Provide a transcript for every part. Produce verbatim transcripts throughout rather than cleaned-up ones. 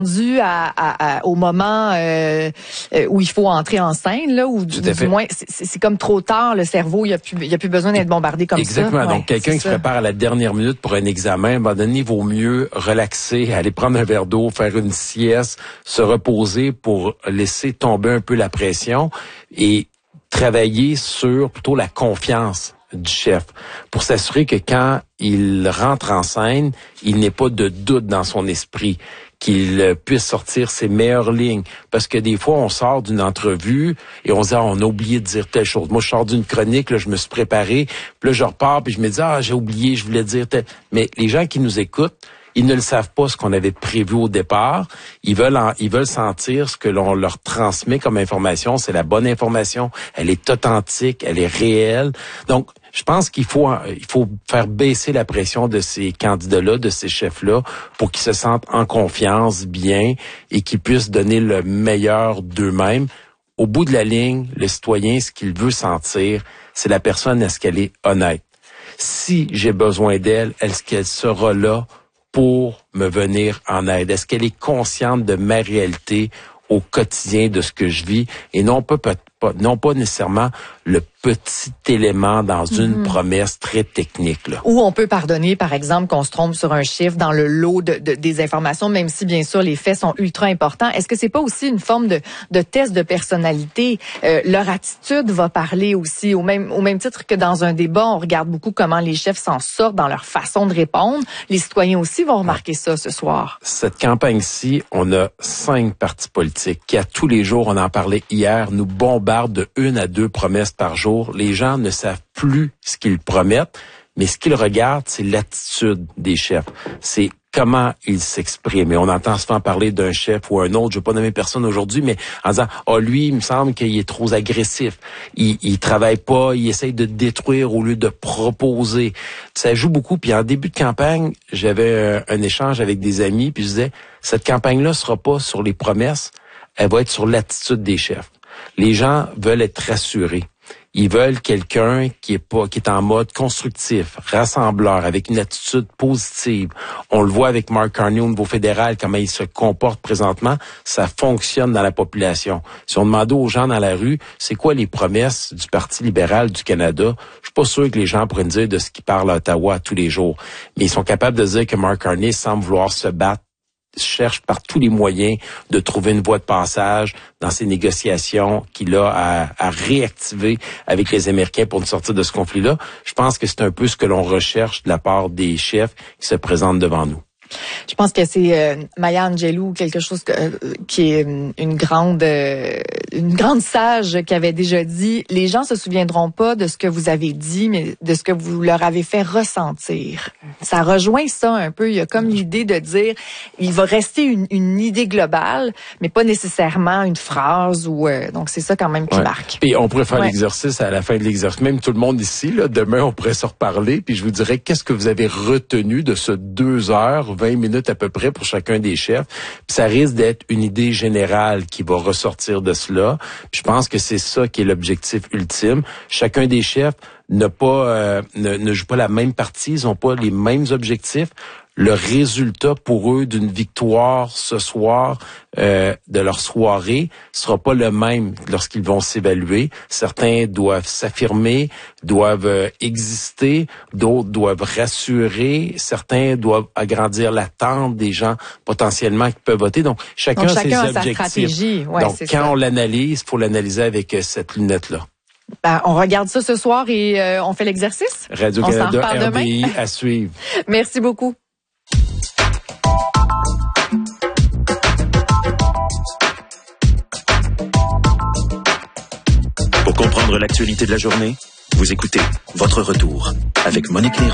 dû à, à, à, au moment euh, où il faut entrer en scène, là, ou du, du moins, c'est, c'est comme trop tard, le cerveau, il n'y a plus, il y a plus besoin d'être bombardé comme Exactement. ça. Exactement. Donc, ouais, quelqu'un qui se prépare à la dernière minute pour un examen, à un moment donné, il vaut mieux relaxer, aller prendre un verre d'eau, faire une sieste, se reposer pour laisser tomber un peu la pression et travailler sur plutôt la confiance du chef, pour s'assurer que quand il rentre en scène, il n'ait pas de doute dans son esprit, qu'il puisse sortir ses meilleures lignes. Parce que des fois, on sort d'une entrevue et on se dit, ah, on a oublié de dire telle chose. Moi, je sors d'une chronique, là, je me suis préparé, puis là, je repars, puis je me dis, ah, j'ai oublié, je voulais dire tel. Mais les gens qui nous écoutent, ils ne le savent pas ce qu'on avait prévu au départ. Ils veulent en, ils veulent sentir ce que l'on leur transmet comme information. C'est la bonne information. Elle est authentique, elle est réelle. Donc, je pense qu'il faut, il faut faire baisser la pression de ces candidats-là, de ces chefs-là, pour qu'ils se sentent en confiance, bien, et qu'ils puissent donner le meilleur d'eux-mêmes. Au bout de la ligne, le citoyen, ce qu'il veut sentir, c'est la personne, est-ce qu'elle est honnête? Si j'ai besoin d'elle, est-ce qu'elle sera là pour me venir en aide? Est-ce qu'elle est consciente de ma réalité au quotidien, de ce que je vis, et non pas, pas, non pas nécessairement le petit élément dans une mm-hmm. promesse très technique, là. Ou on peut pardonner, par exemple, qu'on se trompe sur un chiffre dans le lot de, de, des informations, même si, bien sûr, les faits sont ultra importants. Est-ce que c'est pas aussi une forme de, de test de personnalité? Euh, leur attitude va parler aussi, au même, au même titre que dans un débat, on regarde beaucoup comment les chefs s'en sortent dans leur façon de répondre. Les citoyens aussi vont remarquer ça ce soir. Cette campagne-ci, on a cinq partis politiques qui, à tous les jours, on en parlait hier, nous bombardent de une à deux promesses par jour. Les gens ne savent plus ce qu'ils promettent, mais ce qu'ils regardent, c'est l'attitude des chefs. C'est comment ils s'expriment. Et on entend souvent parler d'un chef ou un autre, je ne vais pas nommer personne aujourd'hui, mais en disant, ah, oh, lui, il me semble qu'il est trop agressif. Il, il travaille pas, il essaye de détruire au lieu de proposer. Ça joue beaucoup. Puis en début de campagne, j'avais un, un échange avec des amis, puis je disais, cette campagne-là sera pas sur les promesses, elle va être sur l'attitude des chefs. Les gens veulent être rassurés. Ils veulent quelqu'un qui est pas, qui est en mode constructif, rassembleur, avec une attitude positive. On le voit avec Mark Carney au niveau fédéral, comment il se comporte présentement. Ça fonctionne dans la population. Si on demandait aux gens dans la rue, c'est quoi les promesses du Parti libéral du Canada, je suis pas sûr que les gens pourraient dire de ce qu'ils parlent à Ottawa tous les jours. Mais ils sont capables de dire que Mark Carney semble vouloir se battre, cherche par tous les moyens de trouver une voie de passage dans ces négociations qu'il a à, à réactiver avec les Américains pour nous sortir de ce conflit-là. Je pense que c'est un peu ce que l'on recherche de la part des chefs qui se présentent devant nous. Je pense que c'est euh, Maya Angelou, quelque chose que, euh, qui est une grande euh, une grande sage qui avait déjà dit, les gens se souviendront pas de ce que vous avez dit, mais de ce que vous leur avez fait ressentir. Ça rejoint ça un peu. Il y a comme l'idée de dire, il va rester une, une idée globale, mais pas nécessairement une phrase. Ou euh, donc c'est ça quand même qui ouais. marque. Et on pourrait faire ouais. l'exercice à la fin de l'exercice. Même tout le monde ici, là, demain on pourrait se reparler, puis je vous dirais qu'est-ce que vous avez retenu de ce deux heures, vingt minutes à peu près pour chacun des chefs. Puis ça risque d'être une idée générale qui va ressortir de cela. Puis je pense que c'est ça qui est l'objectif ultime. Chacun des chefs n'a pas euh, ne, ne joue pas la même partie, ils n'ont pas les mêmes objectifs. Le résultat pour eux d'une victoire ce soir euh, de leur soirée sera pas le même lorsqu'ils vont s'évaluer. Certains doivent s'affirmer, doivent euh, exister, d'autres doivent rassurer, certains doivent agrandir l'attente des gens potentiellement qui peuvent voter. Donc chacun, Donc, chacun a ses a objectifs. Sa stratégie. Ouais, Donc c'est quand ça. on l'analyse, il faut l'analyser avec euh, cette lunette-là. Ben, on regarde ça ce soir et euh, on fait l'exercice. Radio-Canada, R D I à suivre. Merci beaucoup. Pour comprendre l'actualité de la journée, vous écoutez Votre Retour avec Monique Néron.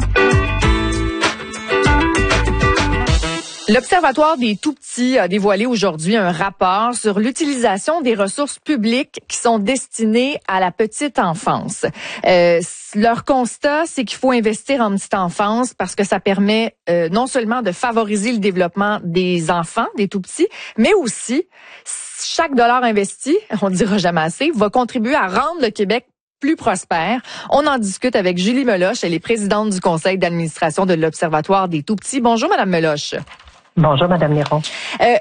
L'Observatoire des tout-petits a dévoilé aujourd'hui un rapport sur l'utilisation des ressources publiques qui sont destinées à la petite enfance. Euh, leur constat, c'est qu'il faut investir en petite enfance parce que ça permet euh, non seulement de favoriser le développement des enfants, des tout-petits, mais aussi, chaque dollar investi, on ne dira jamais assez, va contribuer à rendre le Québec plus prospère. On en discute avec Julie Meloche, elle est présidente du conseil d'administration de l'Observatoire des tout-petits. Bonjour, Madame Meloche. Bonjour, Madame Néron. Euh,